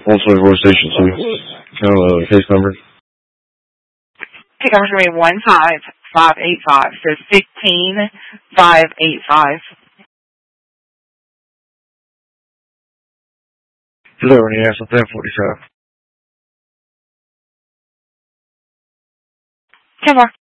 Also, Roy Station 2. Kind of case number. Case number is going to be 15585. So 15585. Hello, Indianapolis 1045. 10 more.